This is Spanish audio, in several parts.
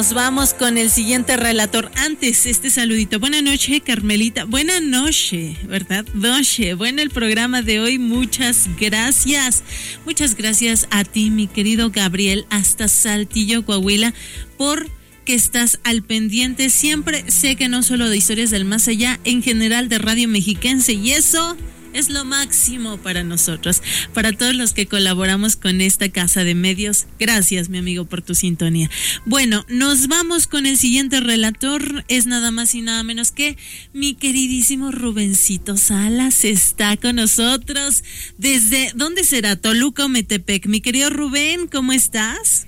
Nos vamos con el siguiente relator. Antes, este saludito. Buenas noches, Carmelita. Buenas noches, ¿verdad? Noche. Bueno, el programa de hoy, muchas gracias. Muchas gracias a ti, mi querido Gabriel, hasta Saltillo, Coahuila, por que estás al pendiente. Siempre sé que no solo de Historias del Más Allá, en general de Radio Mexiquense, y eso es lo máximo para nosotros, para todos los que colaboramos con esta casa de medios. Gracias, mi amigo, por tu sintonía. Bueno, nos vamos con el siguiente relator. Es nada más y nada menos que mi queridísimo Rubencito Salas. Está con nosotros desde, ¿dónde será? Toluca o Metepec. Mi querido Rubén, ¿cómo estás?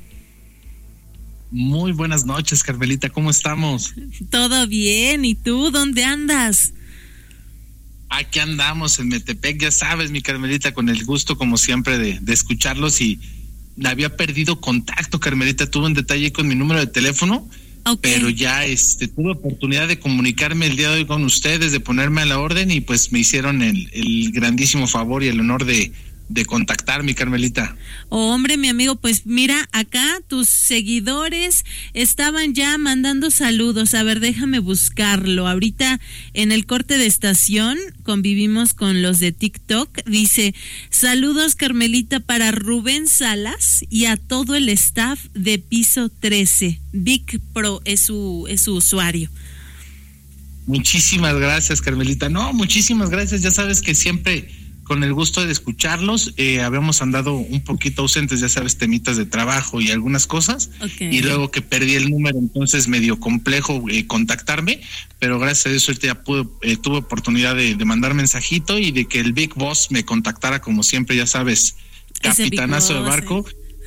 Muy buenas noches, Carmelita, ¿cómo estamos? Todo bien, ¿y tú dónde andas? Aquí andamos en Metepec, ya sabes, mi Carmelita, con el gusto como siempre de escucharlos, y había perdido contacto, Carmelita, tuve un detalle con mi número de teléfono, pero ya tuve oportunidad de comunicarme el día de hoy con ustedes, de ponerme a la orden, y pues me hicieron el grandísimo favor y el honor de contactar, mi Carmelita. Oh, hombre, mi amigo, pues mira, acá tus seguidores estaban ya mandando saludos. A ver, déjame buscarlo. Ahorita en el corte de estación convivimos con los de TikTok. Dice, saludos, Carmelita, para Rubén Salas y a todo el staff de Piso 13. Big Pro es su usuario. Muchísimas gracias, Carmelita. No, muchísimas gracias. Ya sabes que siempre con el gusto de escucharlos. Habíamos andado un poquito ausentes, ya sabes, temitas de trabajo y algunas cosas. Y luego que perdí el número, entonces medio complejo contactarme, pero gracias a Dios ahorita ya tuve oportunidad de mandar mensajito y de que el Big Boss me contactara, como siempre, ya sabes, capitanazo de barco.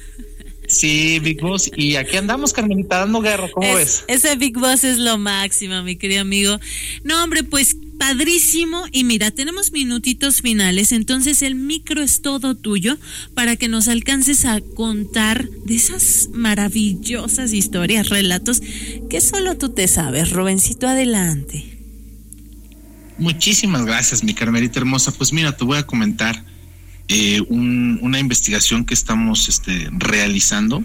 Sí, Big Boss, y aquí andamos, Carmelita, dando guerra, ¿cómo ves? Ese Big Boss es lo máximo, mi querido amigo. No, hombre, pues padrísimo. Y mira, tenemos minutitos finales, entonces el micro es todo tuyo para que nos alcances a contar de esas maravillosas historias, relatos que solo tú te sabes. Rubencito, adelante. Muchísimas gracias, mi Carmelita hermosa. Pues mira, te voy a comentar una investigación que estamos realizando.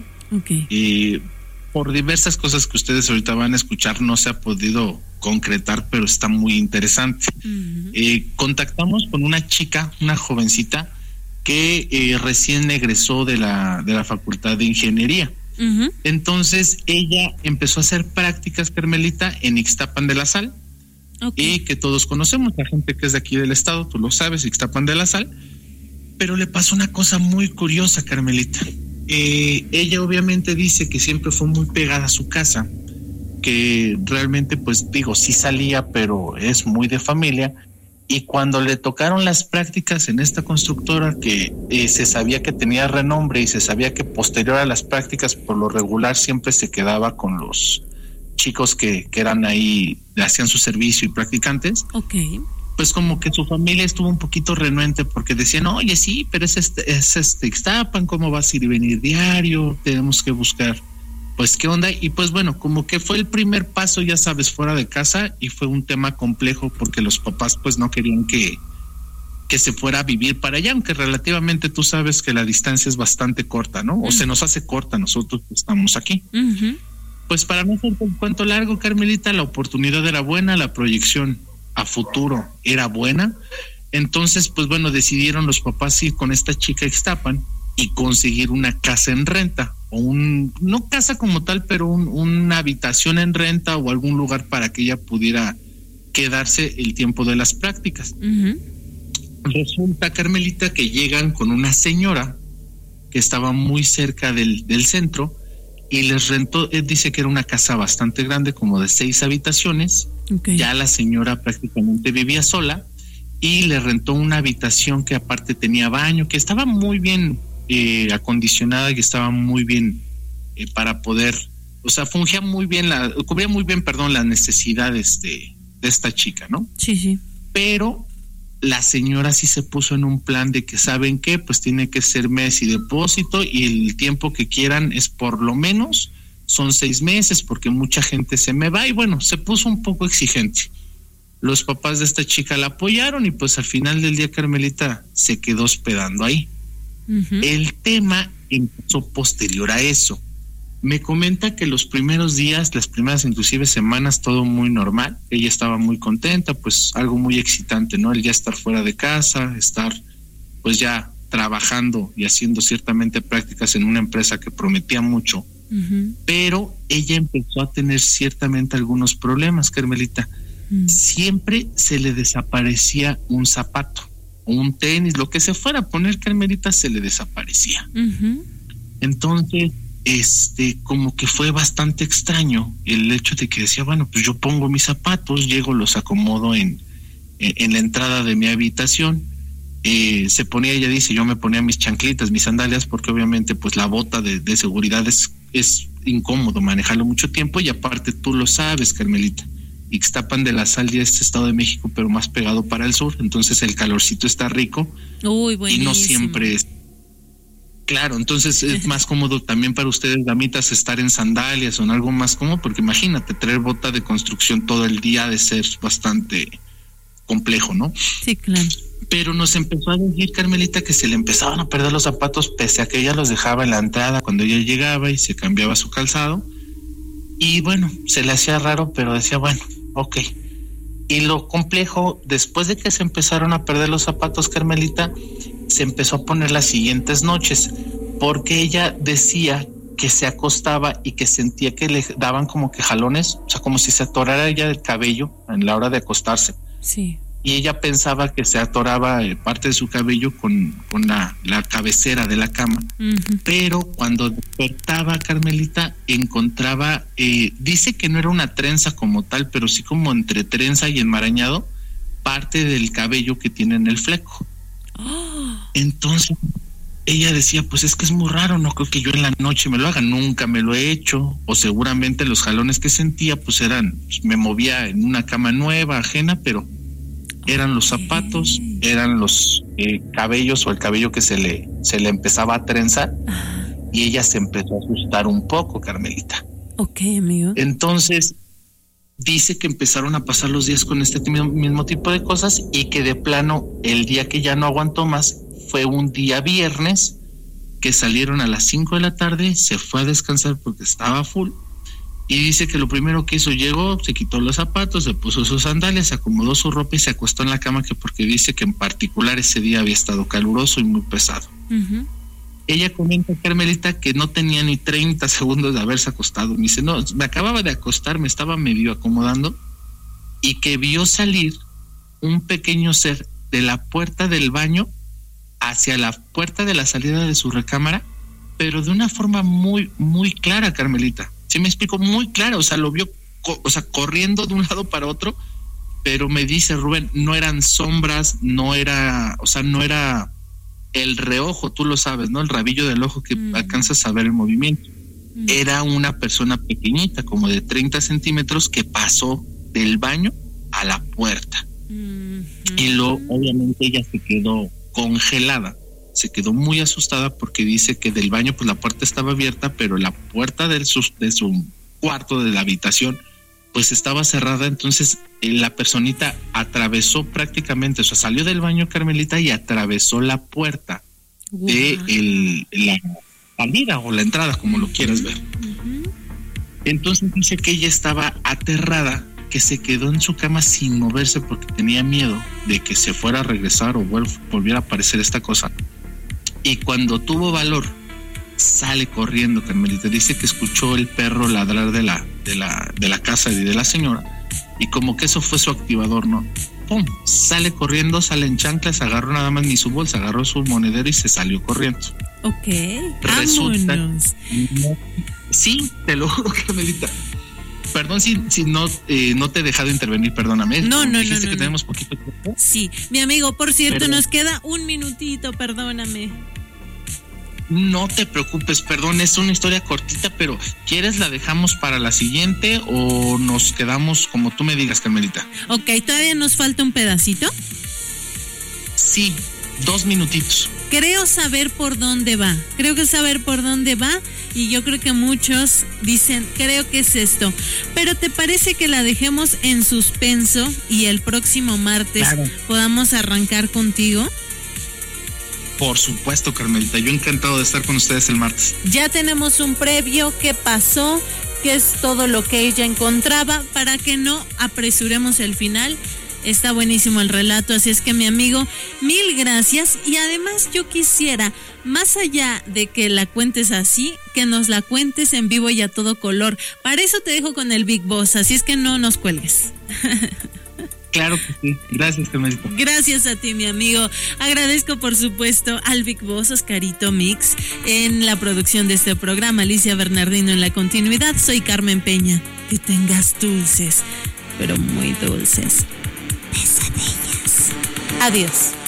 Por diversas cosas que ustedes ahorita van a escuchar, no se ha podido concretar, pero está muy interesante. Contactamos con una chica, una jovencita que recién egresó de la Facultad de Ingeniería. Entonces ella empezó a hacer prácticas, Carmelita, en Ixtapan de la Sal, y que todos conocemos, la gente que es de aquí del estado, tú lo sabes, Ixtapan de la Sal. Pero le pasó una cosa muy curiosa, Carmelita. Ella obviamente dice que siempre fue muy pegada a su casa, que realmente, pues digo, sí salía, pero es muy de familia. Y cuando le tocaron las prácticas en esta constructora, que se sabía que tenía renombre y se sabía que posterior a las prácticas, por lo regular, siempre se quedaba con los chicos que eran ahí, hacían su servicio y practicantes. Pues como que su familia estuvo un poquito renuente, porque decían, oye, sí, pero es Ixtapan, ¿cómo vas a ir y venir diario? Tenemos que buscar, pues, ¿qué onda? Y pues bueno, como que fue el primer paso, ya sabes, fuera de casa, y fue un tema complejo porque los papás pues no querían que se fuera a vivir para allá, aunque relativamente tú sabes que la distancia es bastante corta, ¿no? O se nos hace corta, nosotros estamos aquí. Pues para no hacer un cuento largo, Carmelita, la oportunidad era buena, la proyección a futuro era buena. Entonces, pues bueno, decidieron los papás ir con esta chica a Ixtapan y conseguir una casa en renta, o no casa como tal, pero una habitación en renta o algún lugar para que ella pudiera quedarse el tiempo de las prácticas. Resulta, Carmelita, que llegan con una señora que estaba muy cerca del centro y les rentó, dice que era una casa bastante grande, como de 6 habitaciones. Ya la señora prácticamente vivía sola y le rentó una habitación que aparte tenía baño, que estaba muy bien acondicionada y estaba muy bien para poder, o sea, cubría muy bien, las necesidades de esta chica, ¿no? Sí. Pero la señora sí se puso en un plan de que, ¿saben qué? Pues tiene que ser mes y depósito, y el tiempo que quieran es por lo menos, son 6 meses, porque mucha gente se me va, y bueno, se puso un poco exigente. Los papás de esta chica la apoyaron y pues al final del día, Carmelita se quedó hospedando ahí. El tema empezó posterior a eso. Me comenta que los primeros días, las primeras inclusive semanas, todo muy normal. Ella estaba muy contenta, pues algo muy excitante, ¿no? El ya estar fuera de casa, estar pues ya trabajando y haciendo ciertamente prácticas en una empresa que prometía mucho. Pero ella empezó a tener ciertamente algunos problemas, Carmelita. Siempre se le desaparecía un zapato, un tenis, lo que se fuera a poner, Carmelita, se le desaparecía. Entonces, como que fue bastante extraño el hecho de que decía, bueno, pues yo pongo mis zapatos, llego, los acomodo en la entrada de mi habitación. Se ponía, ella dice, yo me ponía mis chanclitas, mis sandalias, porque obviamente pues la bota de seguridad es incómodo manejarlo mucho tiempo, y aparte tú lo sabes, Carmelita, Ixtapan de la Sal ya es Estado de México, pero más pegado para el sur, entonces el calorcito está rico. Uy, buenísimo. Y no siempre es claro, entonces es más cómodo también para ustedes, damitas, estar en sandalias o en algo más cómodo, porque imagínate, traer bota de construcción todo el día ha de ser bastante complejo, ¿no? Sí, claro. Pero nos empezó a decir, Carmelita, que se le empezaban a perder los zapatos, pese a que ella los dejaba en la entrada cuando ella llegaba y se cambiaba su calzado. Y bueno, se le hacía raro, pero decía, bueno, ok. Y lo complejo, después de que se empezaron a perder los zapatos, Carmelita, se empezó a poner las siguientes noches, porque ella decía que se acostaba y que sentía que le daban como que jalones, o sea, como si se atorara ella el cabello en la hora de acostarse. Sí. Y ella pensaba que se atoraba parte de su cabello con la cabecera de la cama. Pero cuando despertaba, Carmelita, encontraba, dice que no era una trenza como tal, pero sí como entre trenza y enmarañado, parte del cabello que tiene en el fleco. Entonces ella decía, pues es que es muy raro, no creo que yo en la noche me lo haga, nunca me lo he hecho, o seguramente los jalones que sentía pues eran, pues, me movía en una cama nueva, ajena, pero eran los zapatos, eran los cabellos o el cabello que se le empezaba a trenzar. Y ella se empezó a asustar un poco, Carmelita. Ok, amigo. Entonces dice que empezaron a pasar los días con este mismo tipo de cosas, y que de plano el día que ya no aguantó más fue un día viernes, que salieron a las 5 de la tarde, se fue a descansar porque estaba full. Y dice que lo primero que hizo, llegó, se quitó los zapatos, se puso sus sandalias, se acomodó su ropa y se acostó en la cama, que porque dice que en particular ese día había estado caluroso y muy pesado. Ella comenta, Carmelita, que no tenía ni 30 segundos de haberse acostado. Me dice, no, me acababa de acostar, me estaba medio acomodando, y que vio salir un pequeño ser de la puerta del baño hacia la puerta de la salida de su recámara, pero de una forma muy, muy clara, Carmelita. Sí me explico, muy claro, o sea, lo vio, corriendo de un lado para otro, pero me dice Rubén, no eran sombras, no era el reojo, tú lo sabes, ¿no? El rabillo del ojo que alcanzas a ver el movimiento. Era una persona pequeñita, como de 30 centímetros, que pasó del baño a la puerta. Y obviamente ella se quedó congelada. Se quedó muy asustada porque dice que del baño pues la puerta estaba abierta, pero la puerta de su cuarto, de la habitación, pues estaba cerrada. Entonces la personita atravesó prácticamente, o sea, salió del baño, Carmelita, y atravesó la puerta de la salida o la entrada, como lo quieras ver. Entonces dice que ella estaba aterrada, que se quedó en su cama sin moverse porque tenía miedo de que se fuera a regresar o volviera a aparecer esta cosa. Y cuando tuvo valor, sale corriendo, Carmelita. Dice que escuchó el perro ladrar de la casa y de la señora, y como que eso fue su activador, ¿no? ¡Pum! Sale corriendo, sale en chanclas, agarró nada más ni su bolsa, agarró su monedero y se salió corriendo. Ok, resulta, sí, te lo juro, Carmelita. Perdón si no te he dejado intervenir, perdóname. No. Dijiste que tenemos poquito tiempo. Sí, mi amigo, por cierto, nos queda un minutito, perdóname. No te preocupes, perdón, es una historia cortita, pero ¿quieres la dejamos para la siguiente o nos quedamos como tú me digas, Carmelita? Ok, ¿todavía nos falta un pedacito? Sí, 2 minutitos. Creo saber por dónde va, y yo creo que muchos dicen, creo que es esto, pero ¿te parece que la dejemos en suspenso y el próximo martes podamos arrancar contigo? Por supuesto, Carmelita, yo encantado de estar con ustedes el martes. Ya tenemos un previo, qué pasó, qué es todo lo que ella encontraba, para que no apresuremos el final. Está buenísimo el relato, así es que mi amigo, mil gracias. Y además yo quisiera, más allá de que la cuentes así, que nos la cuentes en vivo y a todo color. Para eso te dejo con el Big Boss, así es que no nos cuelgues. Claro que sí. Gracias, Carmelita. Gracias a ti, mi amigo. Agradezco, por supuesto, al Big Boss, Oscarito Mix, en la producción de este programa, Alicia Bernardino en la continuidad. Soy Carmen Peña. Que tengas dulces, pero muy dulces pesadillas. Adiós.